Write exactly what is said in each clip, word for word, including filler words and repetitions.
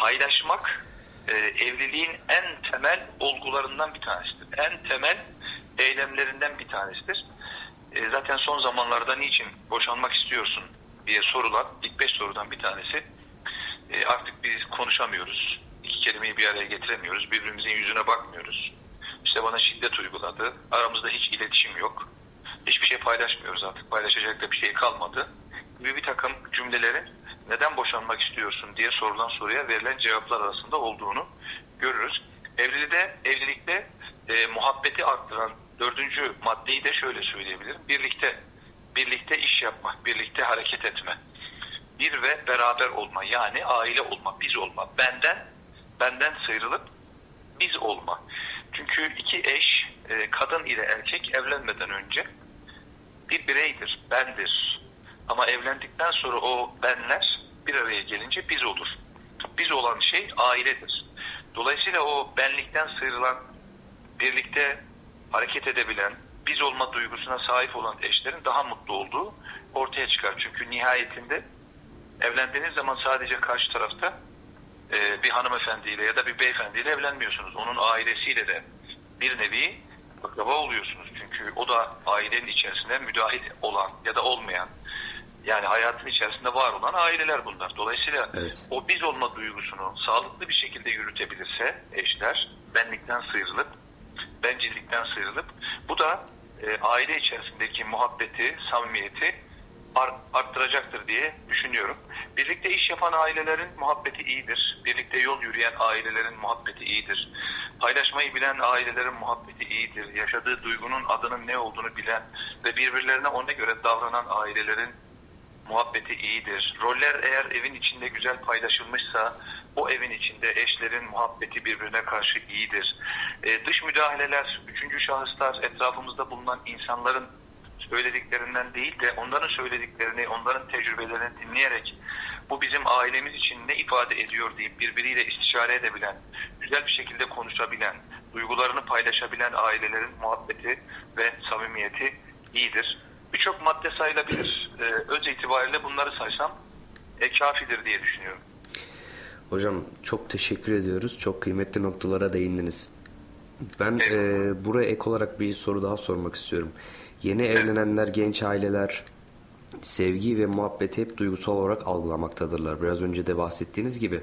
paylaşmak e, evliliğin en temel olgularından bir tanesidir. En temel eylemlerinden bir tanesidir. E, zaten son zamanlarda niçin boşanmak istiyorsun diye sorulan ilk beş sorudan bir tanesi. E, artık biz konuşamıyoruz. İki kelimeyi bir araya getiremiyoruz. Birbirimizin yüzüne bakmıyoruz. İşte bana şiddet uyguladı. Aramızda hiç iletişim yok. Hiçbir şey paylaşmıyoruz artık. Paylaşacak da bir şey kalmadı. Gibi bir takım cümlelerin neden boşanmak istiyorsun diye sorulan soruya verilen cevaplar arasında olduğunu görürüz. Evlilikte, evlilikte e, muhabbeti arttıran dördüncü maddeyi de şöyle söyleyebilirim. Birlikte, birlikte iş yapmak, birlikte hareket etme. Bir ve beraber olma, yani aile olma, biz olma. Benden, benden sıyrılıp biz olma. Çünkü iki eş, e, kadın ile erkek evlenmeden önce bir bireydir, bendir. Ama evlendikten sonra o benler bir araya gelince biz olur. Biz olan şey ailedir. Dolayısıyla o benlikten sıyrılan, birlikte hareket edebilen, biz olma duygusuna sahip olan eşlerin daha mutlu olduğu ortaya çıkar. Çünkü nihayetinde evlendiğiniz zaman sadece karşı tarafta e, bir hanımefendiyle ya da bir beyefendiyle evlenmiyorsunuz. Onun ailesiyle de bir nevi akraba oluyorsunuz. Çünkü o da ailenin içerisinde müdahil olan ya da olmayan, yani hayatın içerisinde var olan aileler bunlar. Dolayısıyla evet, o biz olma duygusunu sağlıklı bir şekilde yürütebilirse eşler, benlikten sıyrılıp, bencillikten sıyrılıp, bu da e, aile içerisindeki muhabbeti, samimiyeti arttıracaktır diye düşünüyorum. Birlikte iş yapan ailelerin muhabbeti iyidir. Birlikte yol yürüyen ailelerin muhabbeti iyidir. Paylaşmayı bilen ailelerin muhabbeti iyidir. Yaşadığı duygunun adının ne olduğunu bilen ve birbirlerine ona göre davranan ailelerin muhabbeti iyidir. Roller eğer evin içinde güzel paylaşılmışsa o evin içinde eşlerin muhabbeti birbirine karşı iyidir. Ee, dış müdahaleler, üçüncü şahıslar, etrafımızda bulunan insanların söylediklerinden değil de onların söylediklerini, onların tecrübelerini dinleyerek bu bizim ailemiz için ne ifade ediyor deyip birbiriyle istişare edebilen, güzel bir şekilde konuşabilen, duygularını paylaşabilen ailelerin muhabbeti ve samimiyeti iyidir. Birçok madde sayılabilir. Ee, öz itibariyle bunları saysam e, kafidir diye düşünüyorum. Hocam çok teşekkür ediyoruz. Çok kıymetli noktalara değindiniz. Ben evet. e, buraya ek olarak bir soru daha sormak istiyorum. Yeni evet. evlenenler, genç aileler sevgi ve muhabbeti hep duygusal olarak algılamaktadırlar. Biraz önce de bahsettiğiniz gibi.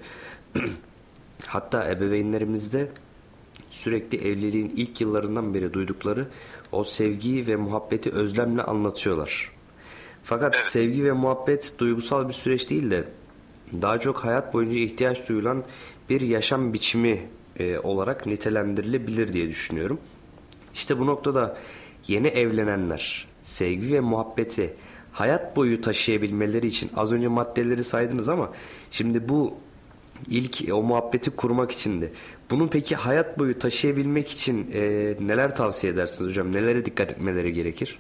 Hatta ebeveynlerimizde sürekli evliliğin ilk yıllarından beri duydukları o sevgiyi ve muhabbeti özlemle anlatıyorlar. Fakat evet. sevgi ve muhabbet duygusal bir süreç değil de daha çok hayat boyunca ihtiyaç duyulan bir yaşam biçimi e, olarak nitelendirilebilir diye düşünüyorum. İşte bu noktada yeni evlenenler sevgi ve muhabbeti hayat boyu taşıyabilmeleri için az önce maddeleri saydınız ama şimdi bu ilk o muhabbeti kurmak için de bunu peki hayat boyu taşıyabilmek için e, neler tavsiye edersiniz hocam? Nelere dikkat etmeleri gerekir?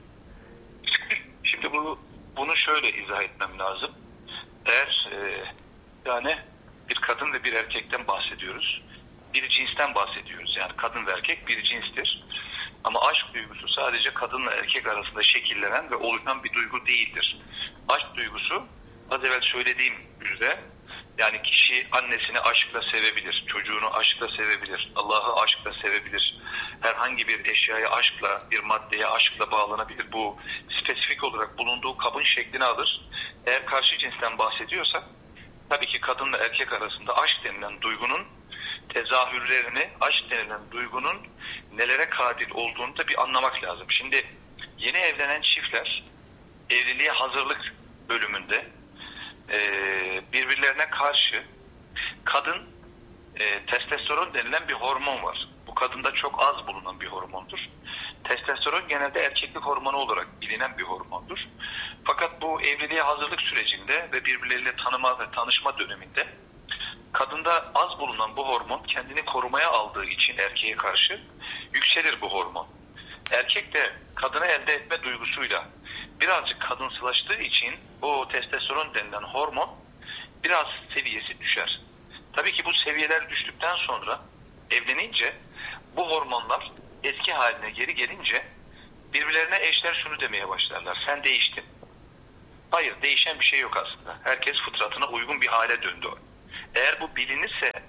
Şimdi bu bunu şöyle izah etmem lazım. Eğer e, yani bir kadın ve bir erkekten bahsediyoruz. Bir cinsten bahsediyoruz. Yani kadın ve erkek bir cinstir. Ama aşk duygusu sadece kadınla erkek arasında şekillenen ve oluşan bir duygu değildir. Aşk duygusu az evvel söylediğim üzere, yani kişi annesini aşkla sevebilir, çocuğunu aşkla sevebilir, Allah'ı aşkla sevebilir. Herhangi bir eşyaya aşkla, bir maddeye aşkla bağlanabilir. Bu spesifik olarak bulunduğu kabın şeklini alır. Eğer karşı cinsten bahsediyorsak, tabii ki kadınla erkek arasında aşk denilen duygunun tezahürlerini, aşk denilen duygunun nelere kadir olduğunu da bir anlamak lazım. Şimdi yeni evlenen çiftler evliliğe hazırlık bölümünde e, birbirlerine karşı kadın e, testosteron denilen bir hormon var. Bu kadında çok az bulunan bir hormondur. Testosteron genelde erkeklik hormonu olarak bilinen bir hormondur. Fakat bu evliliğe hazırlık sürecinde ve birbirleriyle tanıma ve tanışma döneminde kadında az bulunan bu hormon kendini korumaya aldığı için erkeğe karşı yükselir bu hormon. Erkek de kadını elde etme duygusuyla birazcık kadınsılaştığı için o testosteron denilen hormon biraz seviyesi düşer. Tabii ki bu seviyeler düştükten sonra evlenince bu hormonlar eski haline geri gelince birbirlerine eşler şunu demeye başlarlar: sen değiştin. Hayır, değişen bir şey yok aslında. Herkes fıtratına uygun bir hale döndü. Eğer bu bilinirse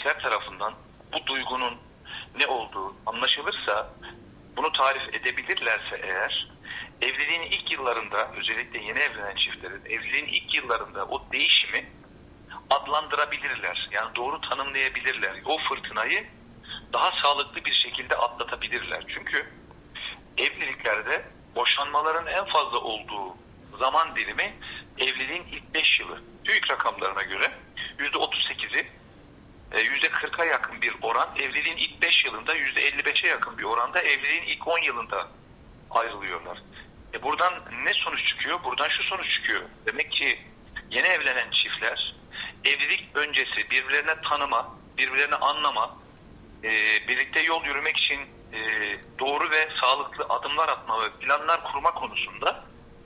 eşler tarafından bu duygunun ne olduğu anlaşılırsa, bunu tarif edebilirlerse eğer, evliliğin ilk yıllarında, özellikle yeni evlenen çiftlerin evliliğin ilk yıllarında o değişimi adlandırabilirler. Yani doğru tanımlayabilirler. O fırtınayı daha sağlıklı bir şekilde atlatabilirler. Çünkü evliliklerde boşanmaların en fazla olduğu zaman dilimi evliliğin ilk beş yılı. TÜİK rakamlarına göre yüzde otuz sekizi, yüzde kırka yakın bir oran evliliğin ilk beş yılında, yüzde elli beşe yakın bir oranda evliliğin ilk on yılında ayrılıyorlar. E buradan ne sonuç çıkıyor? Buradan şu sonuç çıkıyor. Demek ki yeni evlenen çiftler evlilik öncesi birbirlerine tanıma, birbirlerini anlama, e, birlikte yol yürümek için e, doğru ve sağlıklı adımlar atma ve planlar kurma konusunda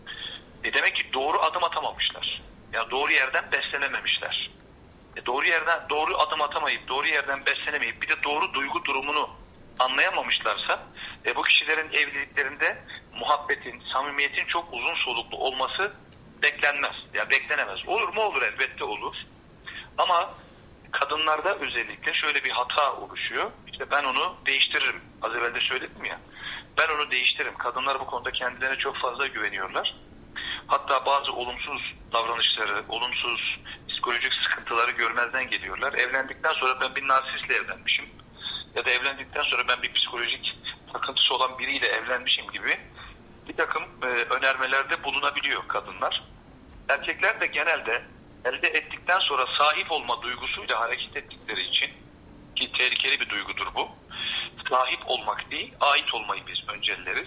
e, demek ki doğru adım atamamışlar. Yani doğru yerden beslenememişler. E, doğru yerden doğru adım atamayıp, doğru yerden beslenemeyip bir de doğru duygu durumunu anlayamamışlarsa e, bu kişilerin evliliklerinde muhabbetin, samimiyetin çok uzun soluklu olması beklenmez. Ya beklenemez. Olur mu? Olur, elbette olur. Ama kadınlarda özellikle şöyle bir hata oluşuyor. İşte ben onu değiştiririm. Az evvel de söyledim ya. Ben onu değiştiririm. Kadınlar bu konuda kendilerine çok fazla güveniyorlar. Hatta bazı olumsuz davranışları, olumsuz psikolojik sıkıntıları görmezden geliyorlar. Evlendikten sonra ben bir narsistle evlenmişim. Ya da evlendikten sonra ben bir psikolojik takıntısı olan biriyle evlenmişim gibi bir takım e, önermelerde bulunabiliyor kadınlar. Erkekler de genelde elde ettikten sonra sahip olma duygusuyla hareket ettikleri için, ki tehlikeli bir duygudur bu, sahip olmak değil, ait olmayı biz önceleriz.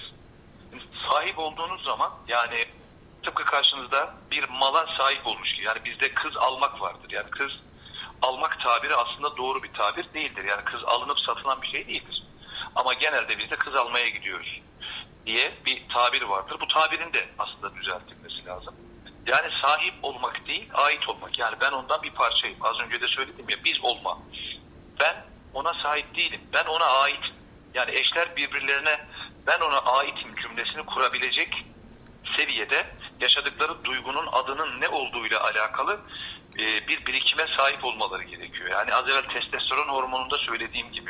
Sahip olduğunuz zaman, yani tıpkı karşınızda bir mala sahip olmuş gibi, yani bizde kız almak vardır. Yani kız almak tabiri aslında doğru bir tabir değildir. Yani kız alınıp satılan bir şey değildir. Ama genelde biz de kız almaya gidiyoruz diye bir tabir vardır. Bu tabirin de aslında düzeltilmesi lazım. Yani sahip olmak değil, ait olmak. Yani ben ondan bir parçayım. Az önce de söyledim ya, biz olma. Ben ona sahip değilim. Ben ona aitim. Yani eşler birbirlerine ben ona aitim cümlesini kurabilecek seviyede yaşadıkları duygunun adının ne olduğuyla alakalı e, bir birikime sahip olmaları gerekiyor. Yani az evvel testosteron hormonunda söylediğim gibi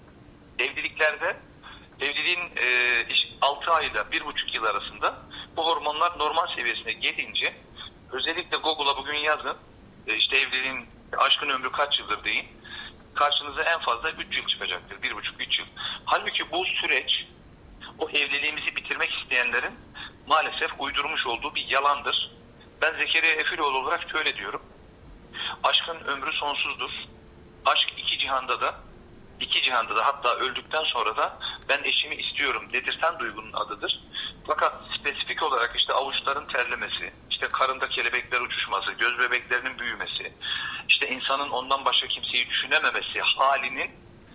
evliliklerde evliliğin e, altı ayla bir buçuk yıl arasında bu hormonlar normal seviyesine gelince, özellikle Google'a bugün yazın e, işte evliliğin, aşkın ömrü kaç yıldır deyin, karşınıza en fazla üç yıl çıkacaktır. bir buçuk üç yıl. Halbuki bu süreç o evliliğimizi bitirmek isteyenlerin maalesef uydurmuş olduğu bir yalandır. Ben Zekeriya Efiloğlu olarak şöyle diyorum. Aşkın ömrü sonsuzdur. Aşk iki cihanda da, iki cihanda da, hatta öldükten sonra da ben eşimi istiyorum dedirten duygunun adıdır. Fakat spesifik olarak işte avuçların terlemesi, işte karında kelebekler uçuşması, göz bebeklerinin büyümesi, işte insanın ondan başka kimseyi düşünememesi halinin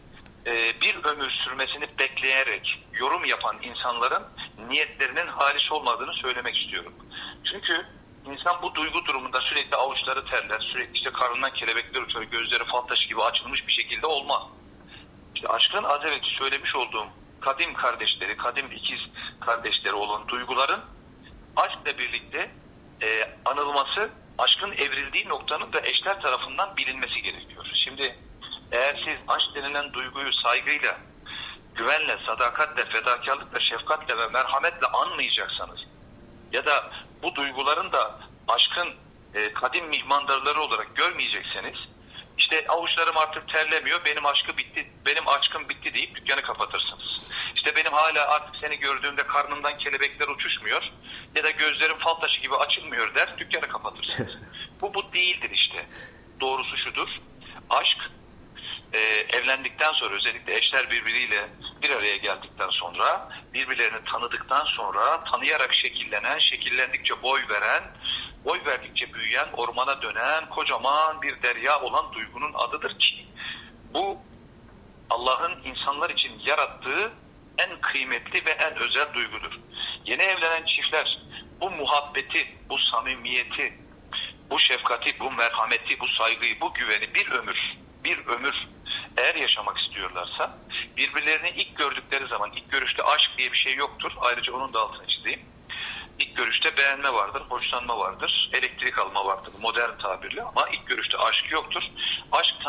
e, bir ömür sürmesini bekleyerek yorum yapan insanların niyetlerinin halis olmadığını söylemek istiyorum. Çünkü insan bu duygu durumunda sürekli avuçları terler, sürekli işte karnından kelebekler uçar, gözleri fal taşı gibi açılmış bir şekilde olmaz. İşte aşkın az evvel söylemiş olduğum kadim kardeşleri, kadim ikiz kardeşleri olan duyguların aşkla birlikte e, anılması, aşkın evrildiği noktanın da eşler tarafından bilinmesi gerekiyor. Şimdi eğer siz aşk denilen duyguyu saygıyla, güvenle, sadakatle, fedakarlıkla, şefkatle ve merhametle anmayacaksanız ya da bu duyguların da aşkın e, kadim mihmandarları olarak görmeyecekseniz, işte avuçlarım artık terlemiyor, benim aşkı bitti, benim aşkım bitti deyip dükkanı kapatırsınız. İşte benim hala artık seni gördüğümde karnımdan kelebekler uçuşmuyor ya da gözlerim fal taşı gibi açılmıyor der, dükkanı kapatırsınız. Bu bu değildir işte. Doğrusu şudur. Aşk e, evlendikten sonra, özellikle eşler birbiriyle bir araya geldikten sonra, birbirlerini tanıdıktan sonra, tanıyarak şekillenen, şekillendikçe boy veren, boy verdikçe büyüyen, ormana dönen kocaman bir derya olan duygunun adıdır ki bu Allah'ın insanlar için yarattığı en kıymetli ve en özel duygudur. Yeni evlenen çiftler bu muhabbeti, bu samimiyeti, bu şefkati, bu merhameti, bu saygıyı, bu güveni bir ömür, bir ömür eğer yaşamak istiyorlarsa, birbirlerini ilk gördükleri zaman, ilk görüşte aşk diye bir şey yoktur. Ayrıca onun da altını çizeyim. İlk görüşte beğenme vardır, hoşlanma vardır, elektrik alma vardır modern tabirle, ama ilk görüşte aşk yoktur. Aşk